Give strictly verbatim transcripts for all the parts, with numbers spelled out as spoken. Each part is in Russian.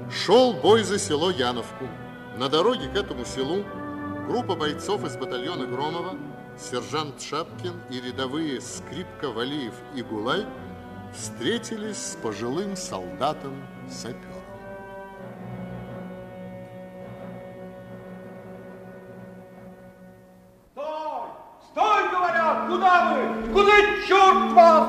Шел бой за село Яновку. На дороге к этому селу группа бойцов из батальона Громова, сержант Шапкин и рядовые Скрипка, Валиев и Гулай встретились с пожилым солдатом-сапером. Стой! Стой, говорят! Куда вы? Куда, черт вас?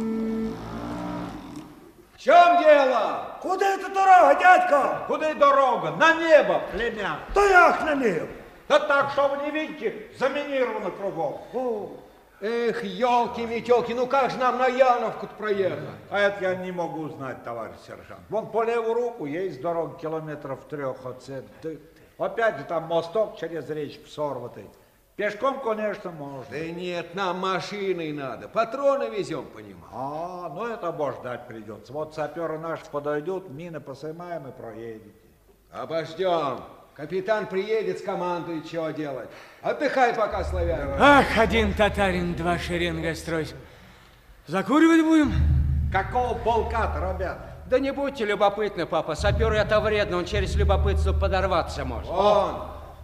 В чем дело? Куда эта дорога, дядька? Куда дорога? На небо, племя. Да як на небо? Да так, что вы не видите, заминировано кругом. О. Эх, елки-метелки, ну как же нам на Яновку-то проехать? А это я не могу знать, товарищ сержант. Вон по левую руку есть дорога километров трех отсюда. Опять же там мосток через речку сорватый. Пешком, конечно, можно. Да нет, нам машиной надо. Патроны везем, понимаешь. А, ну это обождать придется. Вот саперы наши подойдут, мины посымаем и проедете. Обождем. Капитан приедет, скомандует, чего делать. Отдыхай пока, славяне. Ах, один татарин, два шеренга стройся. Закуривать будем? Какого полка-то, ребята? Да не будьте любопытны, папа. Сапер это вредно, он через любопытство подорваться может. Вон,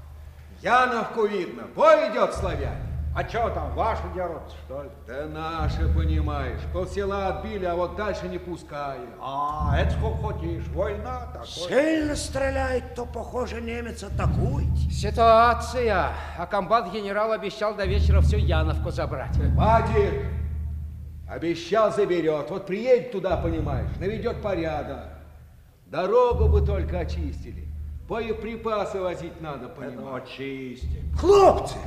Яновку видно, бой идет, славяне. А что там, ваши дерутся, что ли? Да наши, понимаешь, полсела отбили, а вот дальше не пускаем. А, это сколько хочешь, война такой. Сильно стреляет, то, похоже, немец атакует. Ситуация. А комбат-генерал обещал до вечера всю Яновку забрать. Хватит! Обещал, заберет. Вот приедет туда, понимаешь, наведет порядок. Дорогу бы только очистили. Боеприпасы возить надо, понимаешь. Очистим. Хлопцы,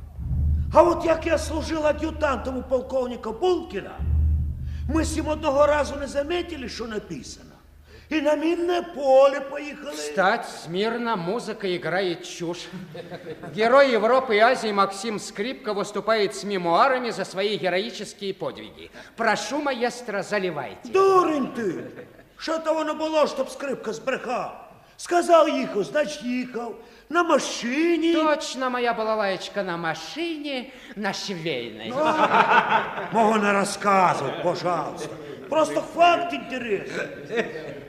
а от як я служив ад'ютантом у полковника Булкіна, ми сім одного разу не заметили, що написано. И на минное поле поехали. Встать, смирно, музыка играет чушь. Герой Европы и Азии Максим Скрипка выступает с мемуарами за свои героические подвиги. Прошу, маэстро, заливайте. Дурень ты! Що то воно було, щоб Скрипка збрехав? Сказав їхав, значить їхав. На машине. Точно, моя балалаечка, на машине, на швейной. Могу не рассказывать, пожалуйста. Просто факт интересный.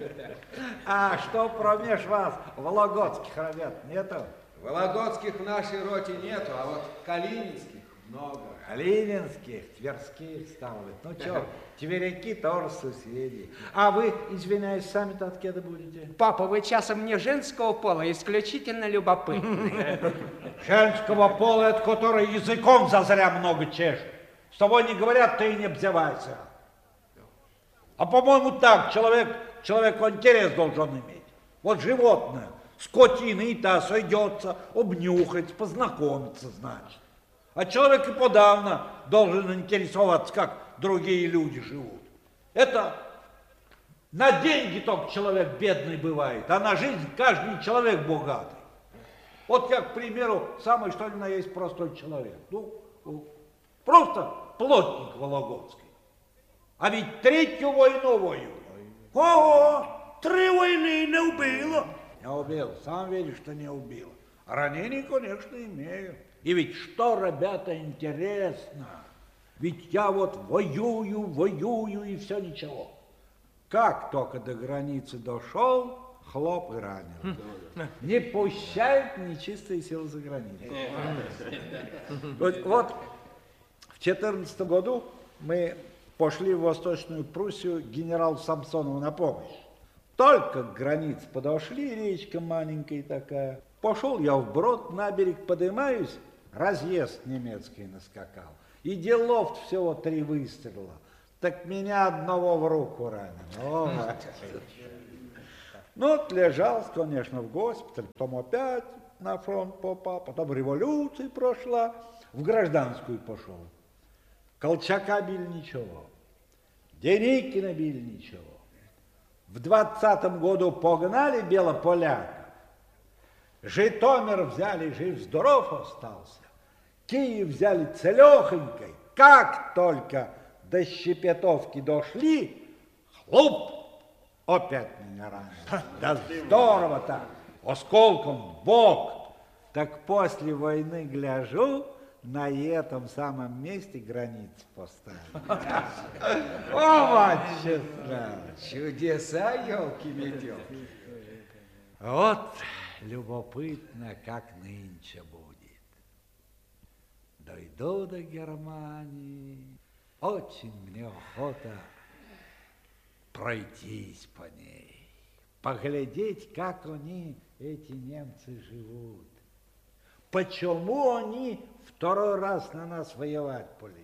А что промеж вас вологодских ребят нету? Вологодских в нашей роте нету, а вот калининских много. Калининских, Тверских, стало быть. Ну что, тверяки тоже соседи. А вы, извиняюсь, сами-то откуда будете? Папа, вы часом не женского пола, исключительно любопытны. Женского пола, это который языком зазря много чешет. С тобой не говорят, ты и не обзывайся. А по-моему так, человек, человеку интерес должен иметь. Вот животное, скотина и та сойдется, обнюхать, познакомиться, значит. А человек и подавно должен интересоваться, как другие люди живут. Это на деньги только человек бедный бывает, а на жизнь каждый человек богатый. Вот я, к примеру, самый что ни на есть простой человек. Ну, просто плотник вологодский. А ведь третью войну воюет. Ого, три войны не убило. Не убил, сам видишь, что не убил. А ранений, конечно, имею. И ведь что, ребята, интересно. Ведь я вот воюю, воюю, и все ничего. Как только до границы дошел, хлоп и ранил. Не пущают нечистые силы за границу. Вот, вот в четырнадцатом году мы пошли в Восточную Пруссию генералу Самсонову на помощь. Только к границе подошли, речка маленькая такая. Пошел я вброд, на берег поднимаюсь, разъезд немецкий наскакал. И делов всего три выстрела. Так меня одного в руку ранил. Ну, вот лежал, конечно, в госпитале, потом опять на фронт попал, потом революция прошла, в гражданскую пошел. Колчака били ничего, Деникина били ничего. В двадцатом году погнали белополяков, Житомир взяли, жив-здоров остался, Киев взяли целехонькой, как только до Щепетовки дошли, хлоп, опять меня ранили. Да здорово так, осколком в бок. Так после войны гляжу, на этом самом месте границу поставили. О, матчество! Чудеса, елки-метелки. Вот любопытно, как нынче будет. Дойду до Германии, очень мне охота пройтись по ней, поглядеть, как они, эти немцы, живут. Почему они второй раз на нас воевать полезли?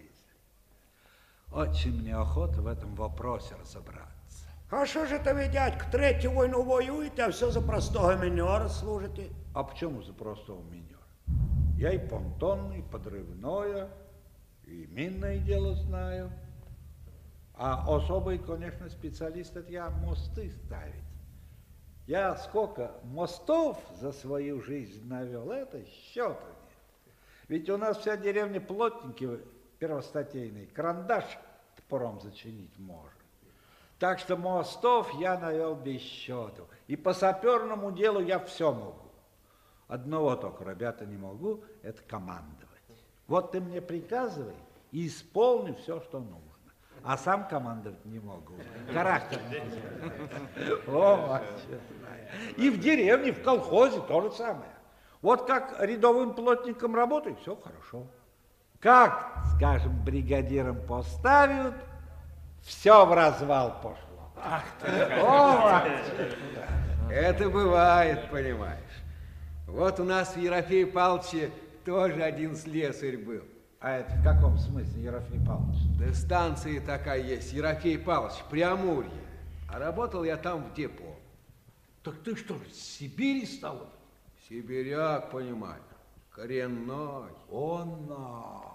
Очень мне охота в этом вопросе разобраться. А що ж это ви, дядько, третю війну воюєте, а все за простого міньора служите? А почему за простого минера? Я и понтонный, и подрывное, и минное дело знаю. А особый, конечно, специалист, это я мосты ставить. Я сколько мостов за свою жизнь навел, это счета нет. Ведь у нас вся деревня плотники первостатейные, карандаш топором зачинить может. Так что мостов я навел без счету. И по саперному делу я все могу. Одного только, ребята, не могу, это командовать. Вот ты мне приказывай и исполни все, что нужно. А сам командовать не могу. Характер не позволяет. О, вообще. И в деревне, в колхозе то же самое. Вот как рядовым плотником работать, все хорошо. Как, скажем, бригадиром поставят, все в развал пошло. Ах ты! О, Это бывает, понимаешь. Вот у нас в Ерофее Павловиче тоже один слесарь был. а это в каком смысле, Ерофей Павлович? Да станция такая есть, Ерофей Павлович, Преамурье. А работал я там в депо. Так ты что же, с Сибири стал? Сибиряк, понимаю, коренной. Он-на.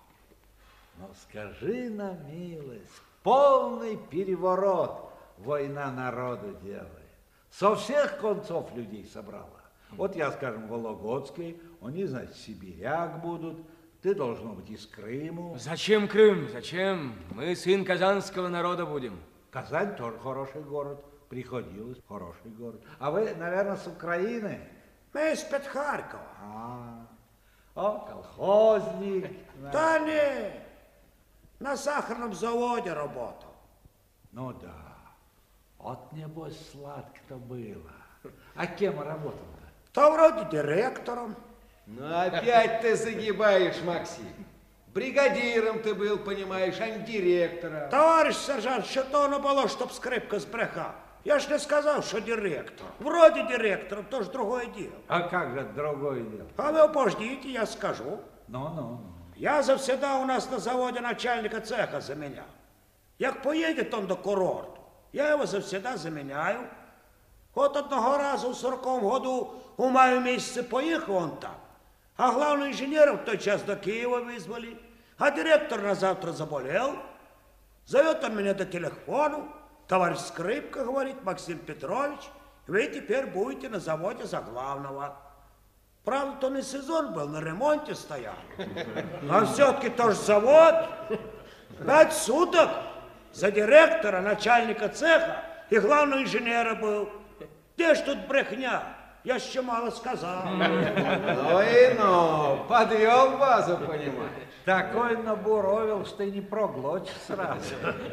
Ну скажи на милость, полный переворот война народу делает. Со всех концов людей собрала. Вот я, скажем, Вологодский, они, значит, сибиряк будут, ты должно быть из Крыму. Зачем Крым? Зачем? Мы сын казанского народа будем. Казань тоже хороший город, приходилось, хороший город. А вы, наверное, с Украины? Ми з-під Харкова. А, о, колхозник. Та ні, на сахарном заводе работал. Ну да, вот небось сладко-то было. А кем работал-то? Та вроде директором. Ну опять ты загибаешь, Максим. Бригадиром ты был, понимаешь, а не директором. Товарищ сержант, що то не було, щоб скрипка збрехав. Я ж не сказав, що директор. Вроде директором, то ж другое дело. А как же другое дело? А ви обождите, я скажу. Ну-ну. Я завсегда у нас на заводе начальника цеха заменял. Як поїде он до курорту, я його завсегда заменяю. От одного разу в сороковому году у маю місяці поїхав он там. А главного инженера в той час до Киева вызвали. А директор на завтра заболел. Зовет он меня до телефону. Товарищ Скрипка, говорит, Максим Петрович, вы теперь будете на заводе за главного. Правда, то не сезон был, на ремонте стоял. А все-таки тоже завод. Пять суток за директора, начальника цеха и главного инженера был. Где ж тут брехня? Я еще мало сказал. Ну и ну, подвел базу, понимаешь. Такой набуровил, что и не проглотишь сразу.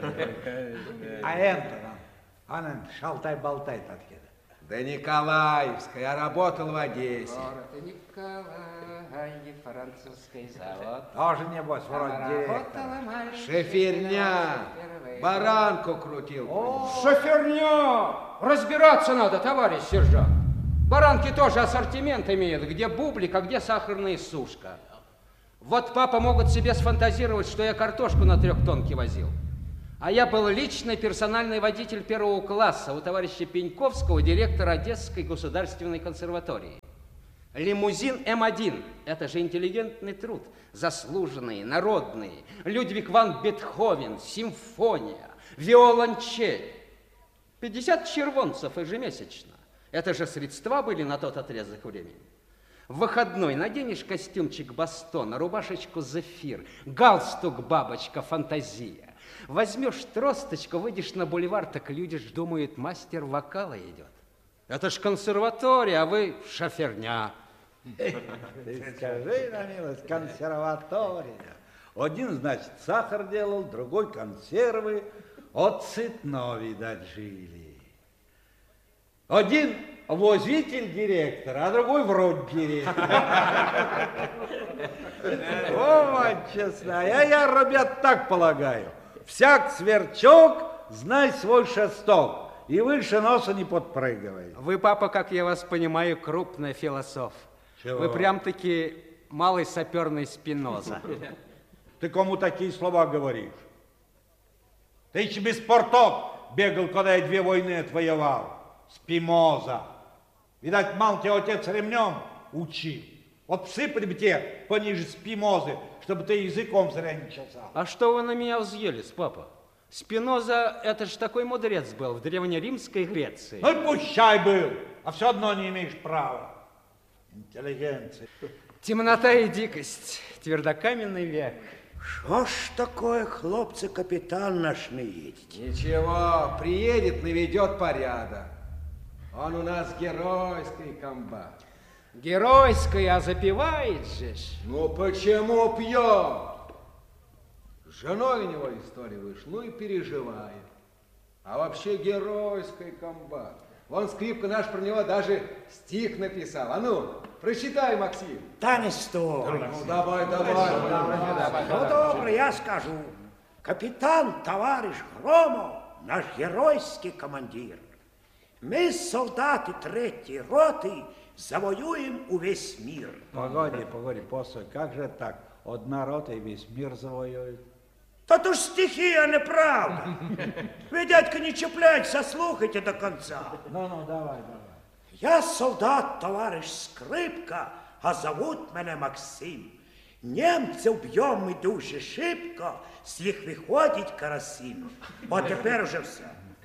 А это, а он шалтай-болтай подкидывает. Да Николаевская, я работал в Одессе. Город Николаев, французский завод. Тоже, небось, вроде директора. Работала мальчик. Шоферня, баранку крутил. Шоферня! Разбираться надо, товарищ сержант. Баранки тоже ассортимент имеют, где бублик, а где сахарная сушка. Вот папа могут себе сфантазировать, что я картошку на трехтонке возил. А я был личный персональный водитель первого класса у товарища Пеньковского, директора Одесской государственной консерватории. Лимузин эм один – это же интеллигентный труд. Заслуженные, народные. Людвиг ван Бетховен, симфония, виолончель. пятьдесят червонцев ежемесячно. Это же средства были на тот отрезок времени. В выходной наденешь костюмчик Бастона, рубашечку Зефир, галстук бабочка Фантазия. Возьмешь тросточку, выйдешь на бульвар, так люди ж думают, мастер вокала идет. Это ж консерватория, а вы шоферня. Ты скажи на милость, консерватория. Один, значит, сахар делал, другой консервы. От сытно, видать, жили. Один возитель директора, а другой вроде директора. О, мать честная, а я, ребят, так полагаю. Всяк сверчок, знай свой шесток, и выше носа не подпрыгивай. Вы, папа, как я вас понимаю, крупный философ. Чего? Вы прям-таки малый саперный Спиноза. Ты кому такие слова говоришь? Ты еще без портов бегал, когда я две войны отвоевал. Спимоза. Видать, мал тебя отец ремнем учил. Вот всыпали бы тебе пониже спимозы, чтобы ты языком зря не чесал. А что вы на меня взъелись, папа? Спиноза, это ж такой мудрец был в древнеримской Греции. Ну и пущай был, а все одно не имеешь права. Интеллигенция. Темнота и дикость, твердокаменный век. Что ж такое, хлопцы, капитан наш не едет? Ничего, приедет, наведет порядок. Он у нас геройский комбат. Геройская, а запивает же ж. Ну почему пьет? С женой у него история вышла, ну и переживает. А вообще геройский комбат. Вон скрипка наш про него даже стих написал. А ну, прочитай, Максим. Да не стой. Ну давай, давай. Ну добре, я скажу. Капитан, товарищ Громов, наш геройский командир. Мы, солдаты третьей роты, завоюем увесь мир. Погоди, погоди, постой, как же так? Одна рота и весь мир завоюет. Та то ж стихия, неправда. Вы, дядька, не чепляйтесь, а слухайте до конца. Ну, ну, давай, давай. Я солдат, товарищ Скрипка, а зовут мене Максим. Німців б'єм ми дуже шибко, з їх виходить карасин. От тепер уже все.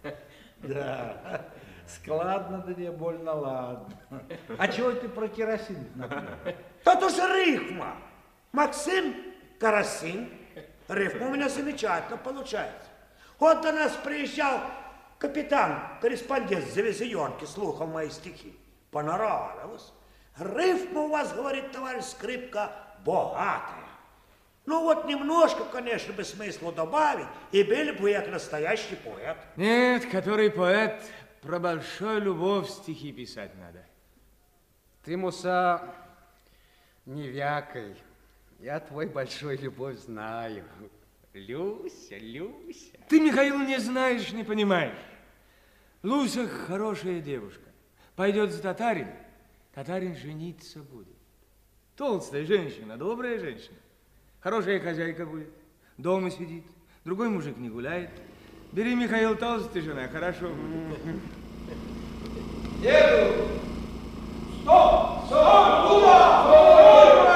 Да, складно, да не больно ладно. А чего ты про керосин например? Та то ж рифма. Максим, карасин. Рифма у меня замечательно получается. Вот до нас приезжал капитан, корреспондент с завезенки, слухал мои стихи. Понравилось. Рифма у вас, говорит товарищ Скрипка, богатая. Ну вот немножко, конечно, бы смысла добавить, и были бы как настоящий поэт. Нет, который поэт, про большую любовь стихи писать надо. Ты, Муса, не вякай. Я твой большой любовь знаю. Люся, Люся. Ты, Михаил, не знаешь, не понимаешь. Люся хорошая девушка. Пойдет за татарин, татарин жениться будет. Толстая женщина, добрая женщина. Хорошая хозяйка будет. Дома сидит. Другой мужик не гуляет. Бери, Михаил, толстая жена, хорошо. Деду! Стоп! Стоп! Куда? Стой!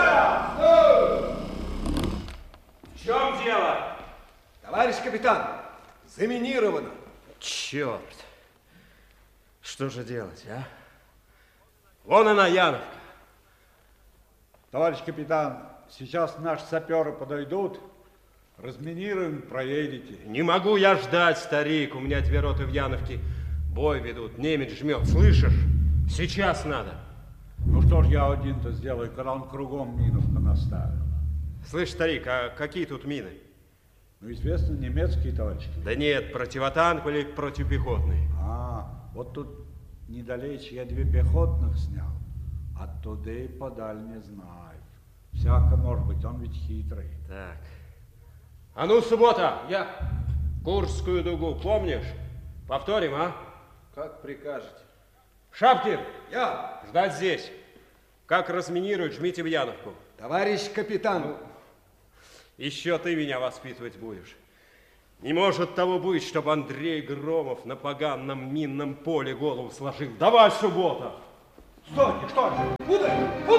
В чем дело? Товарищ капитан, заминировано. Черт! Что же делать, а? Вон она, Яновка. Товарищ капитан, сейчас наши саперы подойдут, разминируем, проедете. Не могу я ждать, старик. У меня две роты в Яновке бой ведут. Немец жмет, слышишь? Сейчас надо. Ну что ж я один-то сделаю, когда он кругом минов наставил. Слышь, старик, а какие тут мины? Ну, известно, немецкие, товарищи. Да нет, противотанковые или противопехотные. А, вот тут недалече я две пехотных снял. Оттуда и подаль не знаю. Всяко может быть, он ведь хитрый. Так. А ну, суббота, я Курскую дугу, помнишь? Повторим, а? Как прикажете. Шапкин, Я, ждать здесь. Как разминируют, жмите в Яновку. товарищ капитан. Еще ты меня воспитывать будешь. Не может того быть, чтобы Андрей Громов на поганом минном поле голову сложил. Давай, суббота! Стойте, что же? Куда?